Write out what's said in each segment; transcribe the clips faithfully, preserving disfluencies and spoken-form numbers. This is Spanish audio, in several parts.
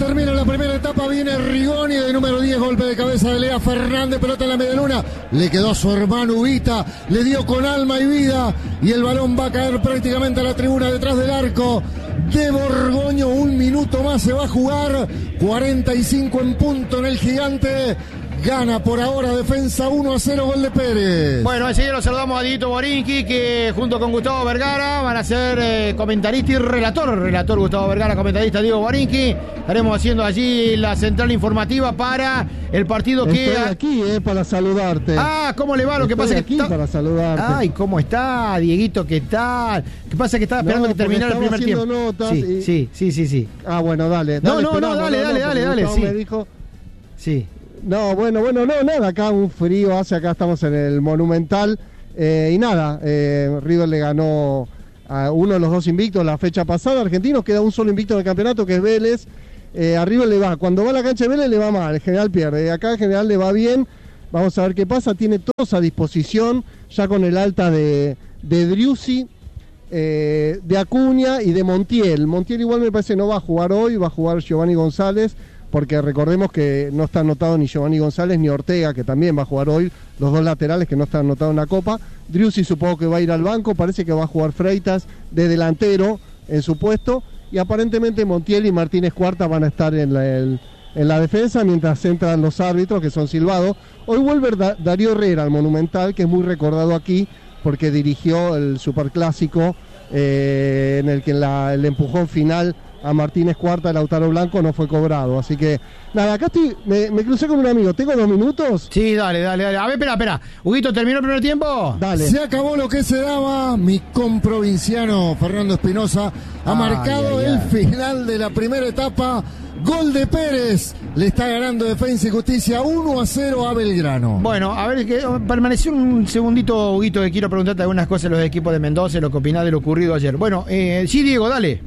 termina la primera etapa, viene Rigoni de número diez, golpe de cabeza de Lea Fernández, pelota en la medialuna, le quedó a su hermano Ubita, le dio con alma y vida y el balón va a caer prácticamente a la tribuna detrás del arco de Borgoño. Un minuto más se va a jugar, cuarenta y cinco en punto en el Gigante. Gana por ahora Defensa uno a cero, gol de Pérez. Bueno, enseguida lo saludamos a Dieguito Borinqui, que junto con Gustavo Vergara van a ser eh, comentarista y relator. Relator Gustavo Vergara, comentarista Diego Borinqui. Estaremos haciendo allí la central informativa para el partido que... Estoy aquí, eh, para saludarte. Ah, ¿cómo le va? Lo que Estoy pasa aquí que está... para saludarte. Ay, ¿cómo está, Dieguito? ¿Qué tal? ¿Qué pasa que estaba esperando No, que terminara el porque primer estaba tiempo? haciendo notas Sí, y- sí, sí, sí, sí. Ah, bueno, dale. No, dale no, no, esperamos, dale, dale, dale, porque dale, Gustavo sí. me dijo... Sí. No, bueno, bueno, no, nada, acá un frío hace, acá estamos en el Monumental, eh, y nada, eh, River le ganó a uno de los dos invictos la fecha pasada, Argentinos queda un solo invicto en el campeonato, que es Vélez. eh, a River le va, cuando va a la cancha de Vélez le va mal, en general pierde, acá en general le va bien, vamos a ver qué pasa, tiene todos a disposición, ya con el alta de, de Driussi, eh, de Acuña y de Montiel. Montiel igual me parece no va a jugar hoy, va a jugar Giovanni González, porque recordemos que no está anotado ni Giovanni González ni Ortega, que también va a jugar hoy, los dos laterales que no están anotados en la Copa. Driussi supongo que va a ir al banco, parece que va a jugar Freitas de delantero en su puesto, y aparentemente Montiel y Martínez Cuarta van a estar en la, el, en la defensa, mientras entran los árbitros que son silbados. Hoy vuelve Da- Darío Herrera al Monumental, que es muy recordado aquí, porque dirigió el Superclásico, eh, en el que la, el empujón final a Martínez Cuarta, Lautaro Blanco, no fue cobrado. Así que, nada, acá estoy, me, me crucé con un amigo. ¿Tengo dos minutos? Sí, dale, dale, dale. A ver, espera, espera. Huguito, ¿terminó el primer tiempo? Dale. Se acabó lo que se daba. Mi comprovinciano Fernando Espinosa ha Ay, marcado ay, el ay. final de la primera etapa. Gol de Pérez. Le está ganando Defensa y Justicia uno a cero a Belgrano. Bueno, a ver, que permaneció un segundito, Huguito, que quiero preguntarte algunas cosas de los equipos de Mendoza, lo que opinás de lo ocurrido ayer. Bueno, eh, sí, Diego, dale.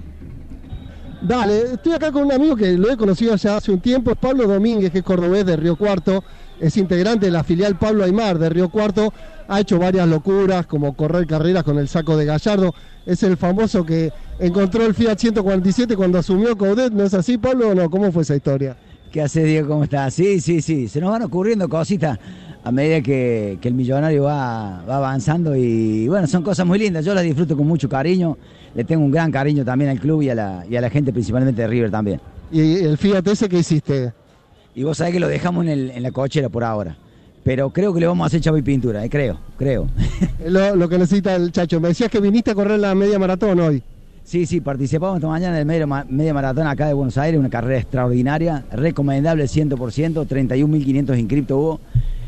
Dale, estoy acá con un amigo que lo he conocido ya hace un tiempo, es Pablo Domínguez, que es cordobés de Río Cuarto, es integrante de la filial Pablo Aymar de Río Cuarto, ha hecho varias locuras como correr carreras con el saco de Gallardo, es el famoso que encontró el Fiat ciento cuarenta y siete cuando asumió Coudet, ¿no es así, Pablo, o no? ¿Cómo fue esa historia? ¿Qué haces, Diego? ¿Cómo estás? Sí, sí, sí. Se nos van ocurriendo cositas a medida que, que el millonario va, va avanzando y bueno, son cosas muy lindas. Yo las disfruto con mucho cariño. Le tengo un gran cariño también al club y a la, y a la gente principalmente de River también. ¿Y el Fiat ese qué hiciste? Y vos sabés que lo dejamos en, el, en la cochera por ahora. Pero creo que le vamos a hacer chapa y pintura, eh, creo, creo. Lo, lo que necesita el Chacho. Me decías que viniste a correr la media maratón hoy. Sí, sí, participamos esta mañana en el medio, media maratón acá de Buenos Aires, una carrera extraordinaria, recomendable cien por ciento, treinta y un mil quinientos inscriptos hubo.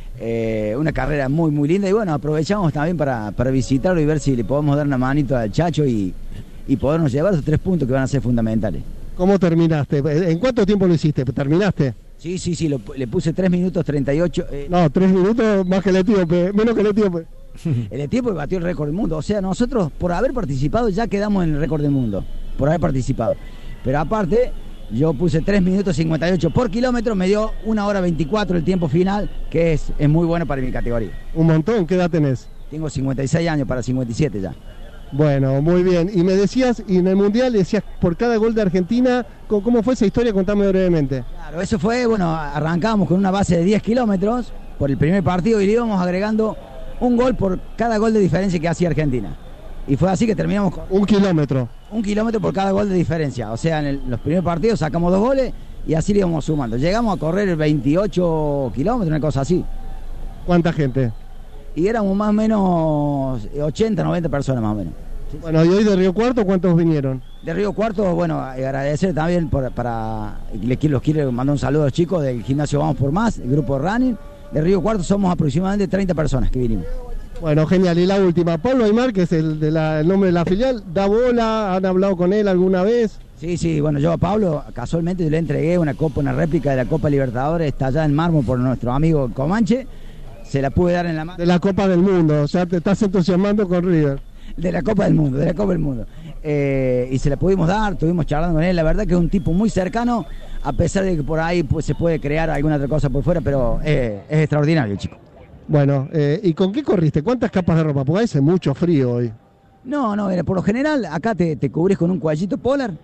Eh, una carrera muy, muy linda y bueno, aprovechamos también para, para visitarlo y ver si le podemos dar una manito al Chacho y, y podernos llevar esos tres puntos que van a ser fundamentales. ¿Cómo terminaste? ¿En cuánto tiempo lo hiciste? ¿Terminaste? Sí, sí, sí, lo, le puse tres minutos treinta y ocho. Eh, No, tres minutos más que el etíope, menos que el etíope. el tiempo batió el récord del mundo. O sea, nosotros por haber participado ya quedamos en el récord del mundo, por haber participado. Pero aparte, yo puse tres minutos cincuenta y ocho por kilómetro, me dio una hora veinticuatro el tiempo final, que es, es muy bueno para mi categoría. Un montón, ¿qué edad tenés? Tengo cincuenta y seis años para cincuenta y siete ya. Bueno, muy bien. Y me decías, y en el Mundial decías por cada gol de Argentina, ¿cómo fue esa historia? Contame brevemente. Claro, eso fue, bueno, arrancábamos con una base de diez kilómetros por el primer partido y le íbamos agregando un gol por cada gol de diferencia que hacía Argentina. Y fue así que terminamos con un kilómetro. Un kilómetro por cada gol de diferencia. O sea, en el, los primeros partidos sacamos dos goles y así le íbamos sumando. Llegamos a correr veintiocho kilómetros, una cosa así. ¿Cuánta gente? Y éramos más o menos ochenta, noventa personas más o menos. Sí, bueno, ¿y hoy de Río Cuarto cuántos vinieron? De Río Cuarto, bueno, agradecer también por, para... Les quiero, los quiero mandar un saludo a los chicos del gimnasio Vamos por Más, el grupo de running. De Río Cuarto somos aproximadamente treinta personas que vinimos. Bueno, genial. Y la última, Pablo Aymar, que es el, de la, el nombre de la filial, ¿da bola? ¿Han hablado con él alguna vez? Sí, sí, bueno, yo a Pablo casualmente le entregué una copa, una réplica de la Copa Libertadores tallada en mármol por nuestro amigo Comanche. Se la pude dar en la mano. De la Copa del Mundo, o sea, te estás entusiasmando con River. De la Copa del Mundo, de la Copa del Mundo. Eh, y se la pudimos dar, estuvimos charlando con él. La verdad que es un tipo muy cercano, a pesar de que por ahí pues, se puede crear alguna otra cosa por fuera, pero eh, es extraordinario, chico. Bueno, eh, ¿y con qué corriste? ¿Cuántas capas de ropa? Porque hace mucho frío hoy. No, no, por lo general acá te, te cubrís con un cuellito polar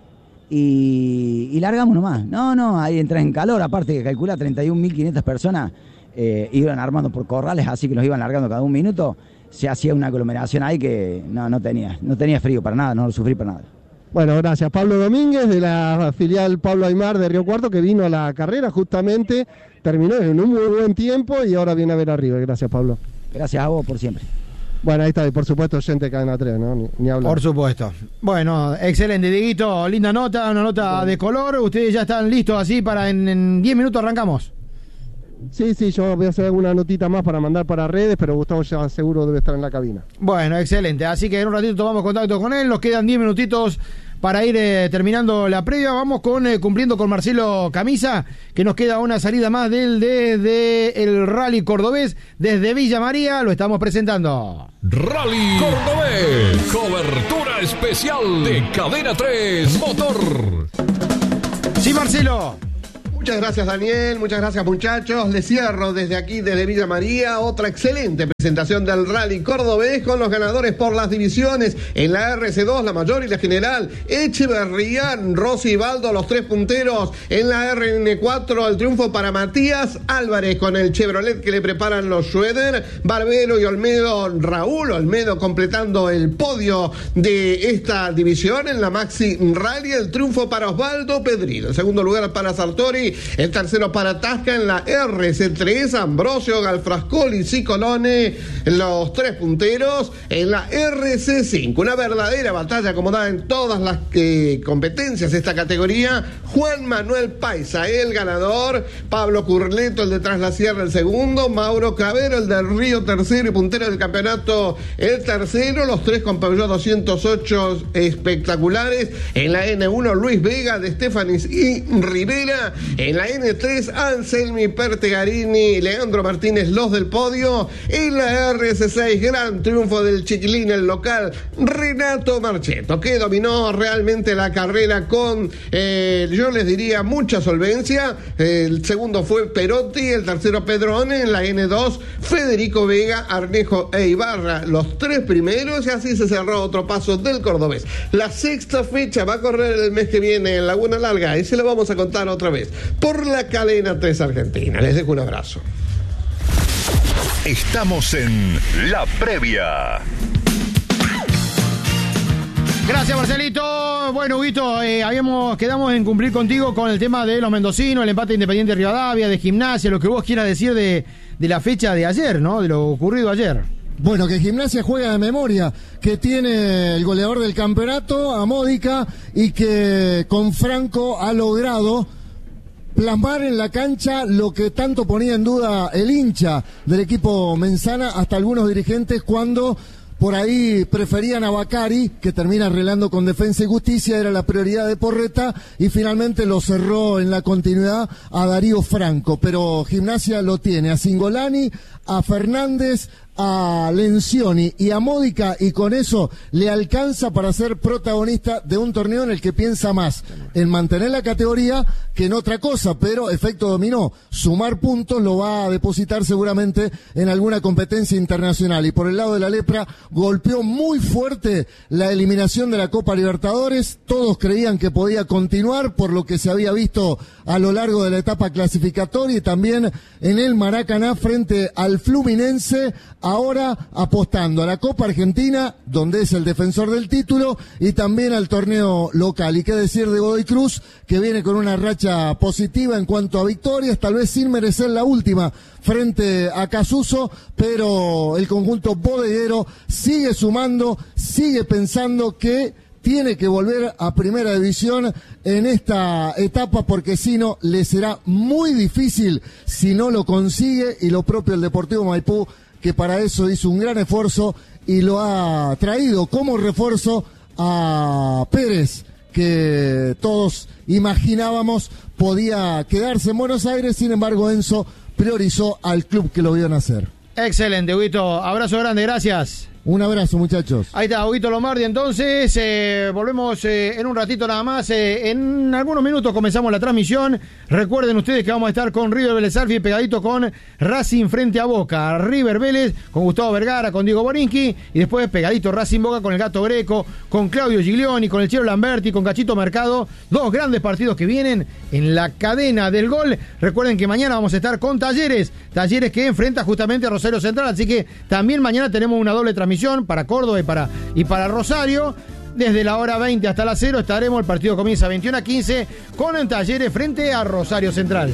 y, y largamos nomás. No, no, ahí entras en calor, aparte que calcula treinta y un mil quinientas personas, eh, iban armando por corrales, así que los iban largando cada un minuto, se hacía una aglomeración ahí que no, no tenía, no tenía frío para nada, no lo sufrí para nada. Bueno, gracias. Pablo Domínguez, de la filial Pablo Aymar de Río Cuarto, que vino a la carrera justamente, terminó en un muy buen tiempo y ahora viene a ver a River. Gracias, Pablo. Gracias a vos por siempre. Bueno, ahí está, y por supuesto, oyente de Cadena tres, ¿no? Ni, ni hablar. Por supuesto. Bueno, excelente, Dieguito, linda nota, una nota bueno. de color. Ustedes ya están listos así para en diez minutos arrancamos. Sí, sí, yo voy a hacer alguna notita más para mandar para redes, pero Gustavo ya seguro debe estar en la cabina. Bueno, excelente, así que en un ratito tomamos contacto con él, nos quedan diez minutitos para ir eh, terminando la previa. Vamos con eh, cumpliendo con Marcelo Camisa, que nos queda una salida más del de, de el Rally Cordobés desde Villa María, lo estamos presentando. Rally Cordobés, cobertura especial de Cadena tres Motor. Sí, Marcelo. Muchas gracias, Daniel, muchas gracias, muchachos. Les cierro desde aquí, desde Villa María, otra excelente presentación del Rally Cordobés con los ganadores por las divisiones en la R C dos, la mayor y la general. Echeverría, Rossi y Baldo, los tres punteros. En la R N cuatro, el triunfo para Matías Álvarez con el Chevrolet que le preparan los Schroeder. Barbero y Olmedo, Raúl Olmedo completando el podio de esta división. En la Maxi Rally, el triunfo para Osvaldo Pedrino. El segundo lugar para Sartori. El tercero para Tasca en la R C tres, Ambrosio, Galfrascoli, Cicolone, los tres punteros. En la R C cinco, una verdadera batalla acomodada en todas las eh, competencias de esta categoría. Juan Manuel Paisa, el ganador. Pablo Curleto, el de Tras la Sierra, el segundo. Mauro Cravero, el del Río, tercero y puntero del campeonato, el tercero. Los tres con Peugeot doscientos ocho espectaculares. En la N uno, Luis Vega, de Estefanis y Rivera. En la N tres, Anselmi Pertegarini, Leandro Martínez, los del podio. En la R C seis, gran triunfo del Chiquilín, el local, Renato Marchetto, que dominó realmente la carrera con, eh, yo les diría, mucha solvencia. El segundo fue Perotti, el tercero Pedrone. En la N dos, Federico Vega, Arnejo e Ibarra, los tres primeros, y así se cerró otro paso del cordobés. La sexta fecha va a correr el mes que viene en Laguna Larga, y se lo vamos a contar otra vez por la Cadena tres Argentina. Les dejo un abrazo. Estamos en la previa. Gracias, Marcelito. Bueno, Huguito, eh, habíamos, quedamos en cumplir contigo con el tema de los mendocinos, el empate Independiente de Rivadavia, de Gimnasia, lo que vos quieras decir de, de la fecha de ayer, ¿no? De lo ocurrido ayer. Bueno, que Gimnasia juega de memoria, que tiene el goleador del campeonato, a Módica, y que con Franco ha logrado plasmar en la cancha lo que tanto ponía en duda el hincha del equipo Menzana, hasta algunos dirigentes, cuando por ahí preferían a Bacari, que termina arreglando con Defensa y Justicia, era la prioridad de Porreta, y finalmente lo cerró en la continuidad a Darío Franco. Pero Gimnasia lo tiene a Cingolani, a Fernández, a Lencioni y a Módica, y con eso le alcanza para ser protagonista de un torneo en el que piensa más en mantener la categoría que en otra cosa, pero efecto dominó, sumar puntos lo va a depositar seguramente en alguna competencia internacional. Y por el lado de la Lepra, golpeó muy fuerte la eliminación de la Copa Libertadores. Todos creían que podía continuar por lo que se había visto a lo largo de la etapa clasificatoria, y también en el Maracaná frente al Fluminense, ahora apostando a la Copa Argentina, donde es el defensor del título, y también al torneo local. Y qué decir de Godoy Cruz, que viene con una racha positiva en cuanto a victorias, tal vez sin merecer la última frente a Casuso, pero el conjunto bodeguero sigue sumando, sigue pensando que tiene que volver a Primera División en esta etapa, porque si no, le será muy difícil si no lo consigue. Y lo propio el Deportivo Maipú, que para eso hizo un gran esfuerzo y lo ha traído como refuerzo a Pérez, que todos imaginábamos podía quedarse en Buenos Aires. Sin embargo, Enzo priorizó al club que lo vio nacer. Excelente, Huguito. Abrazo grande, gracias. Un abrazo, muchachos. Ahí está, Huguito Lombardi. Entonces, eh, volvemos eh, en un ratito nada más. Eh, en algunos minutos comenzamos la transmisión. Recuerden ustedes que vamos a estar con River Vélez Sarsfield pegadito con Racing frente a Boca. River Vélez con Gustavo Vergara, con Diego Borinqui. Y después pegadito Racing Boca con el Gato Greco, con Claudio Giglioni, con el Chelo Lamberti, con Cachito Mercado. Dos grandes partidos que vienen en la cadena del gol. Recuerden que mañana vamos a estar con Talleres. Talleres que enfrenta justamente a Rosario Central. Así que también mañana tenemos una doble transmisión para Córdoba y para, y para Rosario. Desde la hora veinte hasta las cero estaremos, el partido comienza veintiuno a quince con el Talleres frente a Rosario Central.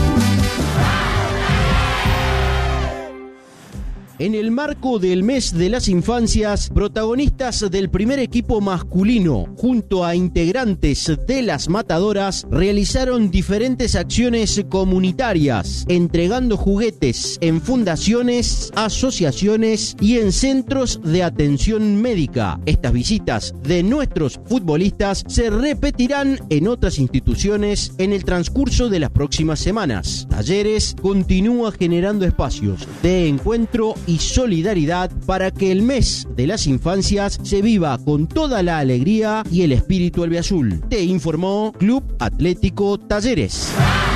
En el marco del mes de las infancias, protagonistas del primer equipo masculino, junto a integrantes de las matadoras, realizaron diferentes acciones comunitarias, entregando juguetes en fundaciones, asociaciones y en centros de atención médica. Estas visitas de nuestros futbolistas se repetirán en otras instituciones en el transcurso de las próximas semanas. Talleres continúa generando espacios de encuentro y solidaridad para que el mes de las infancias se viva con toda la alegría y el espíritu albiazul. Te informó Club Atlético Talleres.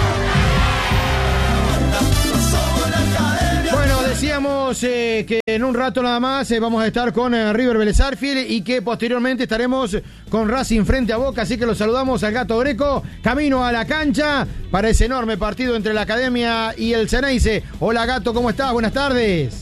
Bueno, decíamos eh, que en un rato nada más eh, vamos a estar con eh, River Vélez Sarsfield y que posteriormente estaremos con Racing frente a Boca, así que los saludamos al Gato Greco, camino a la cancha para ese enorme partido entre la Academia y el Ceneice. Hola Gato, ¿cómo estás? Buenas tardes.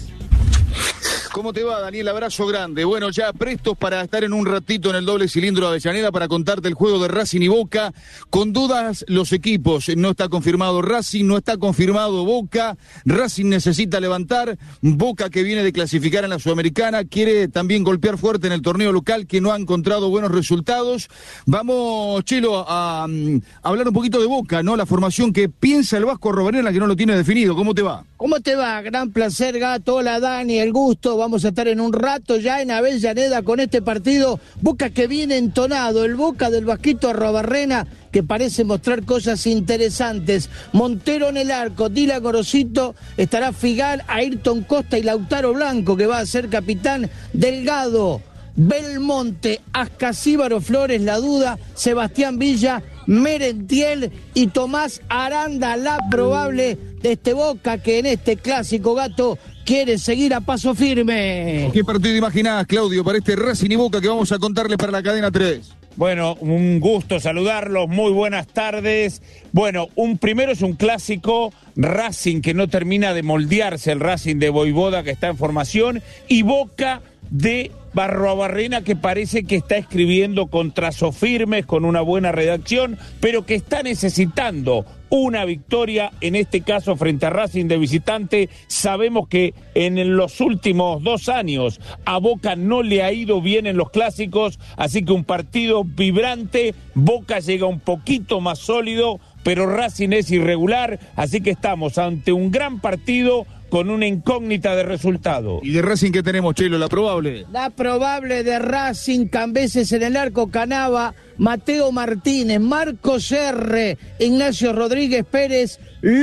¿Cómo te va, Daniel? Abrazo grande. Bueno, ya prestos para estar en un ratito en el doble cilindro de Avellaneda para contarte el juego de Racing y Boca. Con dudas los equipos. No está confirmado Racing, no está confirmado Boca. Racing necesita levantar. Boca, que viene de clasificar en la Sudamericana, quiere también golpear fuerte en el torneo local, que no ha encontrado buenos resultados. Vamos, Chelo, a, a hablar un poquito de Boca, ¿no? La formación que piensa el Vasco Arrobarena, que no lo tiene definido. ¿Cómo te va? ¿Cómo te va? Gran placer, Gato. Hola, Dani, el gusto. Vamos a estar en un rato ya en Avellaneda con este partido. Boca que viene entonado, el Boca del Vasquito Arrobarrena, que parece mostrar cosas interesantes. Montero en el arco, Dylan Gorosito, estará Figal, Ayrton Costa y Lautaro Blanco, que va a ser capitán. Delgado, Belmonte, Ascasíbaro Flores, la duda, Sebastián Villa, Merentiel y Tomás Aranda, la probable de este Boca que en este clásico, Gato, quiere seguir a paso firme. ¿Qué partido imaginás, Claudio, para este Racing y Boca que vamos a contarles para la cadena tres? Bueno, un gusto saludarlos, muy buenas tardes. Bueno, un primero es un clásico, Racing que no termina de moldearse, el Racing de Voivoda que está en formación, y Boca de Arrobarrena, que parece que está escribiendo con trazos firmes, con una buena redacción, pero que está necesitando una victoria, en este caso frente a Racing de visitante. Sabemos que en los últimos dos años a Boca no le ha ido bien en los clásicos, así que un partido vibrante. Boca llega un poquito más sólido, pero Racing es irregular, así que estamos ante un gran partido con una incógnita de resultado. ¿Y de Racing qué tenemos, Chelo, la probable? La probable de Racing, Cambeses en el arco, Canava, Mateo Martínez, Marcos R., Ignacio Rodríguez Pérez,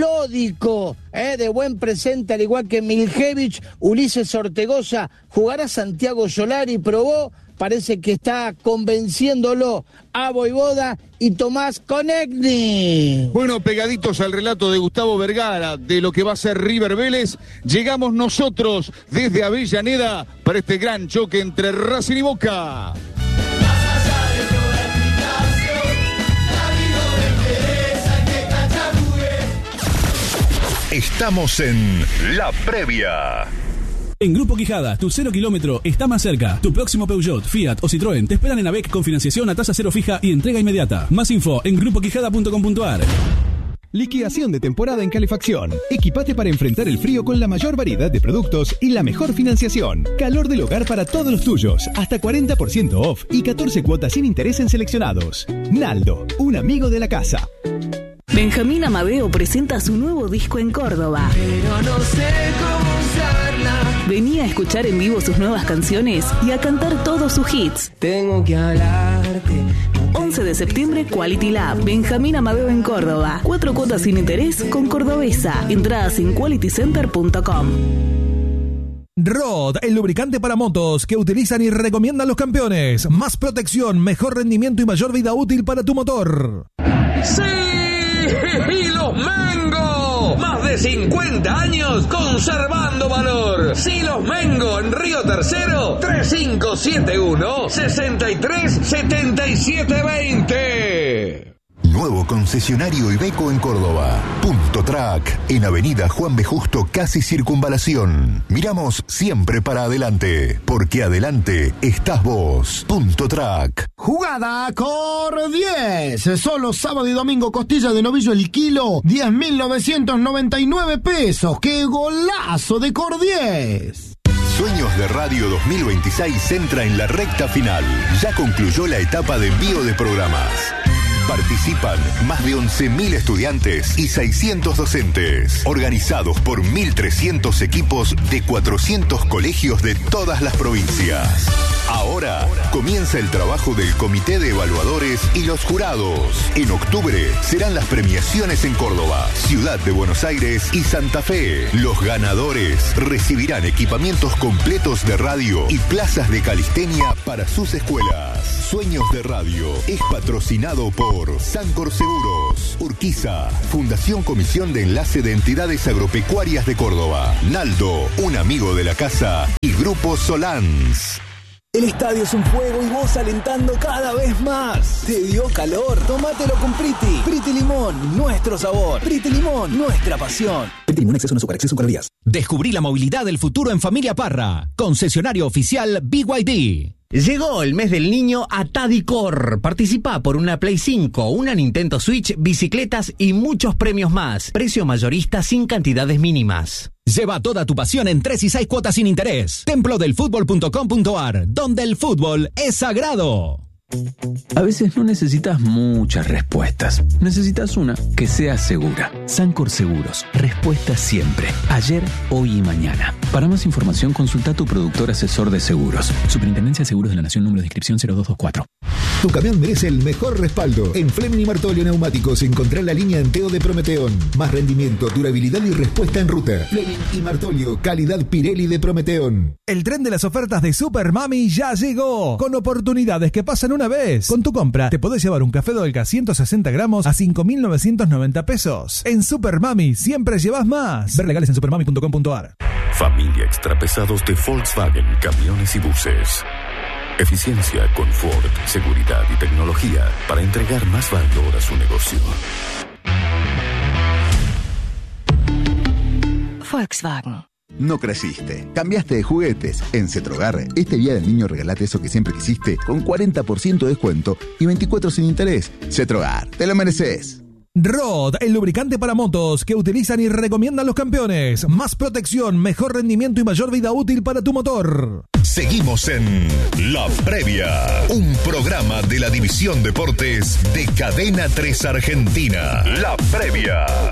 Lódico, eh, de buen presente, al igual que Miljevich, Ulises Ortegoza. Jugará Santiago Solari, probó, parece que está convenciéndolo a Voivoda y Tomás Conegni. Bueno, pegaditos al relato de Gustavo Vergara de lo que va a ser River Vélez, llegamos nosotros desde Avellaneda para este gran choque entre Racing y Boca. Estamos en La Previa. En Grupo Quijada, tu cero kilómetro está más cerca. Tu próximo Peugeot, Fiat o Citroën te esperan en A B E C con financiación a tasa cero fija y entrega inmediata. Más info en grupo quijada punto com punto a r. Liquidación de temporada en calefacción. Equipate para enfrentar el frío con la mayor variedad de productos y la mejor financiación. Calor del hogar para todos los tuyos. Hasta cuarenta por ciento off y catorce cuotas sin interés en seleccionados. Naldo, un amigo de la casa. Benjamín Amadeo presenta su nuevo disco en Córdoba. Pero no sé cómo usarla. Vení a escuchar en vivo sus nuevas canciones y a cantar todos sus hits. Tengo que hablarte. once de septiembre, Quality Lab. Benjamín Amadeo en Córdoba. Cuatro cuotas sin interés con Cordobesa. Entradas en quality center punto com. Rod, el lubricante para motos que utilizan y recomiendan los campeones. Más protección, mejor rendimiento y mayor vida útil para tu motor. ¡Sí! ¡Y los Mengo! Más de cincuenta años conservando valor. Silos Mengo en Río Tercero, tres cinco siete uno, seis tres siete siete dos cero. Nuevo concesionario Iveco en Córdoba. Punto Track, en Avenida Juan B. Justo, casi Circunvalación. Miramos siempre para adelante, porque adelante estás vos. Punto Track. Jugada Cor diez. Solo sábado y domingo, costilla de novillo el kilo, diez mil novecientos noventa y nueve pesos. ¡Qué golazo de Cor diez! Sueños de Radio dos mil veintiséis entra en la recta final. Ya concluyó la etapa de envío de programas. Participan más de once mil estudiantes y seiscientos docentes, organizados por mil trescientos equipos de cuatrocientos colegios de todas las provincias. Ahora comienza el trabajo del Comité de Evaluadores y los jurados. En octubre serán las premiaciones en Córdoba, Ciudad de Buenos Aires y Santa Fe. Los ganadores recibirán equipamientos completos de radio y plazas de calistenia para sus escuelas. Sueños de Radio es patrocinado por Sancor Seguros, Urquiza, Fundación Comisión de Enlace de Entidades Agropecuarias de Córdoba, Naldo, un amigo de la casa, y Grupo Solans. El estadio es un fuego y vos alentando cada vez más. ¿Te dio calor? Tómatelo con Priti. Priti Limón, nuestro sabor. Priti Limón, nuestra pasión. Priti Limón, exceso no azúcar, exceso en calorías. Descubrí la movilidad del futuro en Familia Parra. Concesionario oficial B Y D. Llegó el mes del niño a Tadicor. Participa por una Play cinco, una Nintendo Switch, bicicletas y muchos premios más. Precio mayorista sin cantidades mínimas. Lleva toda tu pasión en tres y seis cuotas sin interés. templo del fútbol punto com punto a r, donde el fútbol es sagrado. A veces no necesitas muchas respuestas. Necesitas una que sea segura. Sancor Seguros. Respuesta siempre. Ayer, hoy y mañana. Para más información, consulta a tu productor asesor de seguros. Superintendencia de Seguros de la Nación, número de inscripción cero dos dos cuatro. Tu camión merece el mejor respaldo. En Fleming y Martolio Neumáticos encontrá la línea Enteo de Prometeón. Más rendimiento, durabilidad y respuesta en ruta. Fleming y Martolio, calidad Pirelli de Prometeón. El tren de las ofertas de Super Mami ya llegó. Con oportunidades que pasan una vez. Con tu compra te podés llevar un café Dolca ciento sesenta gramos a cinco mil novecientos noventa pesos. En Super Mami siempre llevas más. Ver legales en supermami punto com punto a r. Familia extrapesados de Volkswagen, camiones y buses. Eficiencia, confort, seguridad y tecnología para entregar más valor a su negocio. Volkswagen. No creciste, cambiaste de juguetes. En Cetrogar, este día del niño regalate eso que siempre quisiste con cuarenta por ciento de descuento y veinticuatro sin interés. Cetrogar, te lo mereces. Rod, el lubricante para motos que utilizan y recomiendan los campeones. Más protección, mejor rendimiento y mayor vida útil para tu motor. Seguimos en La Previa, un programa de la División Deportes de Cadena tres Argentina. La Previa.